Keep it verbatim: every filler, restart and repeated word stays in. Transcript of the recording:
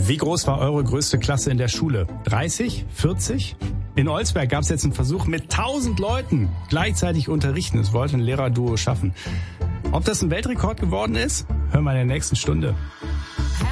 Wie groß war eure größte Klasse in der Schule? dreißig? vierzig? In Olsberg gab es jetzt einen Versuch mit tausend Leuten gleichzeitig unterrichten. Das wollte ein Lehrerduo schaffen. Ob das ein Weltrekord geworden ist, hören wir in der nächsten Stunde.